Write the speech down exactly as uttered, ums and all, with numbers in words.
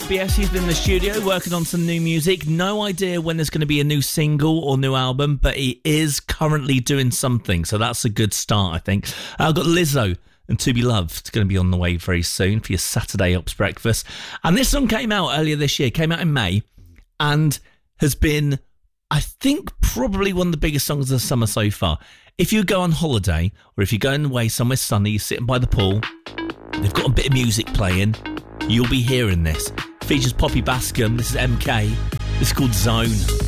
B S. He's been in the studio working on some new music. No idea when there's going to be a new single or new album, but he is currently doing something, so that's a good start, I think. I've got Lizzo and To Be Loved going to be on the way very soon for your Saturday Ops breakfast. And this song came out earlier this year, came out in May, and has been, I think, probably one of the biggest songs of the summer so far. If you go on holiday, or if you're going away somewhere sunny, you're sitting by the pool, they've got a bit of music playing, you'll be hearing this. Features Poppy Bascom. This is M K. This is called Zone.